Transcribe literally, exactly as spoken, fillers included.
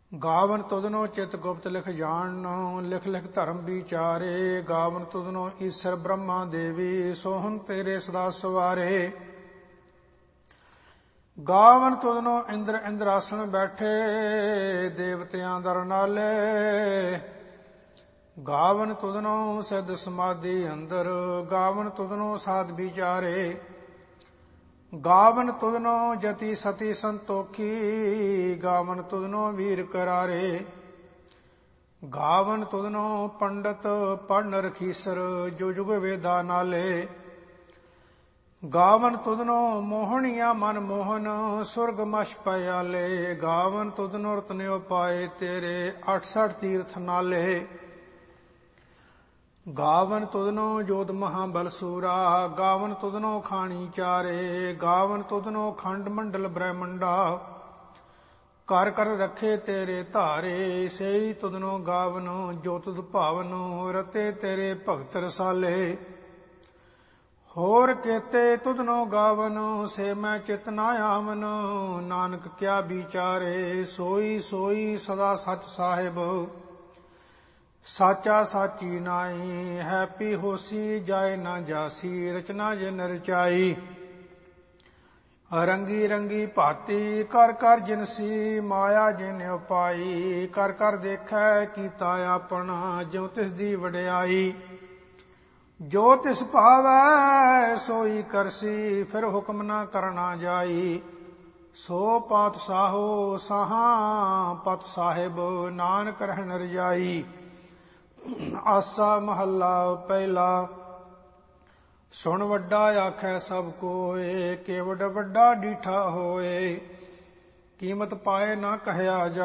ਗਾਵਨ ਤੁਧਨੋ ਚਿਤ ਗੁਪਤ ਲਿਖ ਜਾਣਨੋ, ਲਿਖ ਲਿਖ ਧਰਮ ਵਿਚਾਰੇ। ਗਾਵਨ ਤੁਧਨੋ ਈਸਰ ਬ੍ਰਹਮਾ ਦੇਵੀ, ਸੋਹਣ ਤੇਰੇ ਸਦਾ ਸਵਾਰੇ। ਗਾਵਨ ਤੁਧਨੋ ਇੰਦਰ ਇੰਦਰਾਸਣ ਬੈਠੇ, ਦੇਵਤਿਆਂ ਦਰ ਨਾਲੇ। ਗਾਵਨ ਤੁਧਨੋ ਸਿੱਧ ਸਮਾਧੀ ਅੰਦਰ, ਗਾਵਨ ਤੁਧਨੋ ਸਾਧ ਵਿਚਾਰੇ। ਗਾਵਨ ਤੁਧਨੋ ਜਤੀ ਸਤੀ ਸੰਤੋਖੀ, ਗਾਵਨ ਤੁਧਨੋ ਵੀਰ ਕਰਾਰੇ। ਗਾਵਨ ਤੁਧਨੋ ਪੰਡਤ ਪੜ੍ਹਨ ਰਖੀਸਰ, ਜੋ ਜੁਗ ਵੇਦਾ ਨਾਲੇ। ਗਾਵਨ ਤੁਧਨੋ ਮੋਹਣੀਆ ਮਨ ਮੋਹਨ, ਸੁਰਗ ਮਛ ਪਿਆਲੇ। ਗਾਵਨ ਤੁਧਨੋ ਰਤਨਿਓ ਪਾਏ ਤੇਰੇ, ਅਠਸਠ ਤੀਰਥ ਨਾਲੇ। ਗਾਵਨ ਤੁਧਨੋ ਜੋਧ ਮਹਾਬਲ ਸੂਰਾ, ਗਾਵਨ ਤੁਧਨੋ ਖਾਣੀ ਚਾਰੇ। ਗਾਵਨ ਤੁਧਨੋ ਖੰਡ ਮੰਡਲ ਬ੍ਰਹਮੰਡਾ, ਕਰ ਕਰ ਰੱਖੇ ਤੇਰੇ ਧਾਰੇ। ਸਈ ਤੁਧਨੋ ਗਾਵਨ ਜੋ ਤੁਧ ਭਾਵਨ, ਰਤੇ ਤੇਰੇ ਭਗਤ ਰਸਾਲੇ। ਹੋਰ ਕੇਤੇ ਤੁਧਨੋ ਗਾਵਨ, ਸੇ ਮੈਂ ਚਿਤ ਨਾ ਆਵਨ। ਨਾਨਕ ਕਿਆ ਵਿਚਾਰੇ, ਸੋਈ ਸੋਈ ਸਦਾ ਸੱਚ ਸਾਹਿਬ। ਸਾਚਾ ਸਾਚੀ ਨਾਈ, ਹੈਪੀ ਹੋਸੀ ਜਾਏ ਨਾ ਜਾਸੀ। ਰਚਨਾ ਜਿਨ ਰਚਾਈ, ਰੰਗੀ ਰੰਗੀ ਭਾਤੀ ਕਰ ਕਰ ਜਿਨਸੀ। ਮਾਇਆ ਜਿਨ ਉਪਾਈ, ਕਰ ਕਰ ਦੇਖੈ ਕੀਤਾ ਆਪਣਾ। ਜਿਉ ਤਿਸ ਦੀ ਵਡਿਆਈ, ਜੋ ਤਿਸ ਭਾਵੈ ਸੋਈ ਕਰਸੀ। ਫਿਰ ਹੁਕਮ ਨਾ ਕਰਨਾ ਜਾਈ, ਸੋ ਪਾਤਸ਼ਾਹੋ ਸਾਹਾਂ ਪਤ ਸਾਹਿਬ। ਨਾਨਕ ਰਹਿਣ ਰਜਾਈ। ਆਸਾ ਮਹੱਲਾ ਪਹਿਲਾ। ਸੁਣ ਵੱਡਾ ਆਖੈ ਸਭ ਕੋਏ, ਕੇਵਡ ਵੱਡਾ ਡੀਠਾ ਹੋਏ। ਕੀਮਤ ਪਾਏ ਨਾ ਕਹਿਆ ਜਾ,